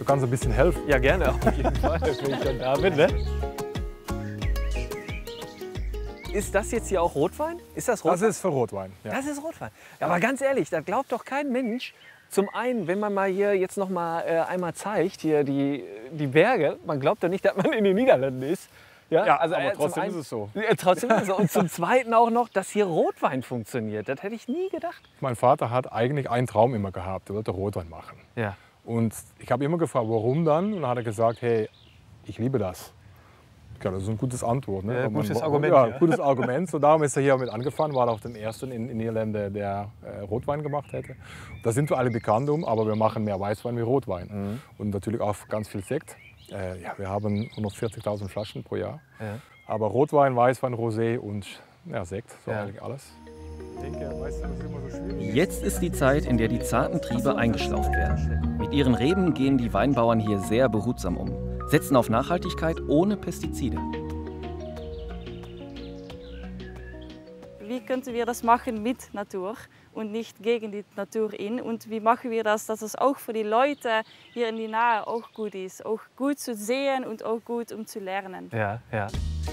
Du kannst ein bisschen helfen. Ja, gerne, auf jeden Fall, wenn ich schon da bin. Ne? Ist das jetzt hier auch Rotwein? Ist das Rotwein? Das ist für Rotwein. Ja. Das ist Rotwein. Ja, aber ganz ehrlich, da glaubt doch kein Mensch. Zum einen, wenn man mal hier jetzt noch mal einmal zeigt, hier die Berge, man glaubt doch nicht, dass man in den Niederlanden ist. Ja, also, aber trotzdem einen, ist es so. Trotzdem ist es so. Und zum Zweiten auch noch, dass hier Rotwein funktioniert. Das hätte ich nie gedacht. Mein Vater hat eigentlich einen Traum immer gehabt, er wollte Rotwein machen. Ja. Und ich habe immer gefragt, warum dann? Und dann hat er gesagt, hey, ich liebe das. Ja, das ist ein gutes Antwort. Ne? Gutes Argument. Ja, gutes Argument. So, darum ist er hier mit angefangen, war auch der Erste in Niederlande, der Rotwein gemacht hätte. Da sind wir alle bekannt aber wir machen mehr Weißwein wie Rotwein. Mhm. Und natürlich auch ganz viel Sekt. Ja, wir haben 140.000 Flaschen pro Jahr. Ja. Aber Rotwein, Weißwein, Rosé und ja, Sekt, so Ja. eigentlich alles. Ich denke, weißt du, das ist immer so schwierig. Jetzt ist die Zeit, in der die zarten Triebe eingeschlauft werden. Mit ihren Reben gehen die Weinbauern hier sehr behutsam um, setzen auf Nachhaltigkeit ohne Pestizide. Wie könnten wir das machen mit Natur und nicht gegen die Natur in? Und wie machen wir das, dass es auch für die Leute hier in die Nähe auch gut ist? Auch gut zu sehen und auch gut um zu lernen. Ja, ja.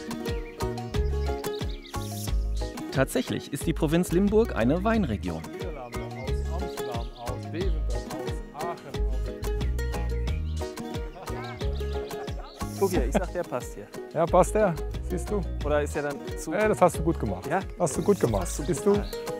Tatsächlich ist die Provinz Limburg eine Weinregion. Niederlande, aus Amsterdam, aus Deventer, aus Aachen. Guck hier, ich sag, der passt hier. Ja, passt der, siehst du? Oder ist der dann zu... Ja, das hast du gut gemacht. Ja? Hast du gut gemacht, Passt so siehst gut. du?